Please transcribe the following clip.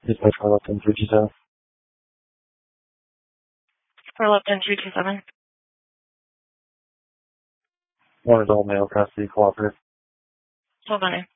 Dispatch for Lupton 327. For Lupton 327. One adult male, custody cooperative. Hold on.